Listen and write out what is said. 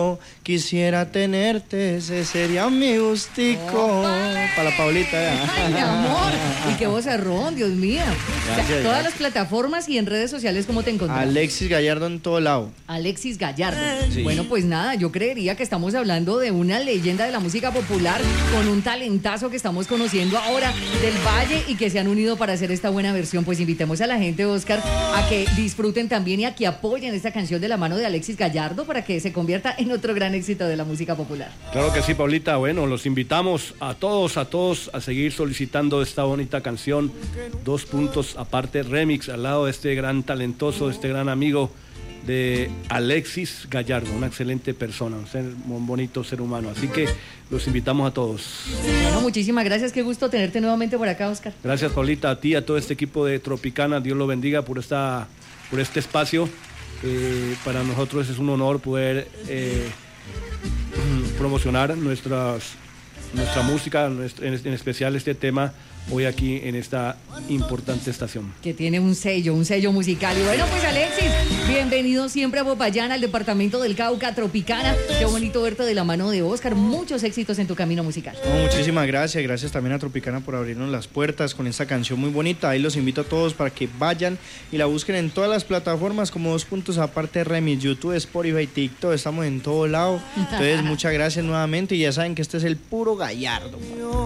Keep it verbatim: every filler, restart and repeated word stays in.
Quisiera tenerte, ese sería mi gustico. Para la Paulita. Ay, mi amor. Y qué vozarrón, Dios mío. Gracias, o sea, todas gracias. las plataformas y en redes sociales, ¿cómo te encontramos? Alexis Gallardo en todo lado. Alexis Gallardo. Sí. Bueno, pues nada, yo creería que estamos hablando de una leyenda de la música popular con un talentazo que estamos conociendo ahora del Valle y que se han unido para hacer esta buena versión. Pues invitemos a la gente, Oscar, a que disfruten también y a que apoyen esta canción de la mano de Alexis Gallardo para que se convierta en otro gran éxito de la música popular. Claro que sí, Paulita. Bueno, los invitamos a todos, a todos a seguir solicitando esta bonita canción. Dos puntos aparte, remix, al lado de este gran talentoso, este gran amigo de Alexis Gallardo, una excelente persona, un, ser, un bonito ser humano. Así que los invitamos a todos. Bueno, muchísimas gracias. Qué gusto tenerte nuevamente por acá, Oscar. Gracias, Paulita, a ti, a todo este equipo de Tropicana. Dios lo bendiga por, esta, por este espacio. Eh, para nosotros es un honor poder eh, promocionar nuestras, nuestra música, nuestra, en, en especial este tema hoy aquí en esta importante estación. Que tiene un sello, un sello musical. Y bueno, pues Alexis, bienvenido siempre a Popayán, al departamento del Cauca, Tropicana. Qué bonito verte de la mano de Oscar. Muchos éxitos en tu camino musical. No, muchísimas gracias, gracias también a Tropicana por abrirnos las puertas con esta canción muy bonita. Ahí los invito a todos para que vayan y la busquen en todas las plataformas como Dos Puntos Aparte Remix, YouTube, Spotify, TikTok, estamos en todo lado. Entonces muchas gracias nuevamente y ya saben que este es el puro Gallardo.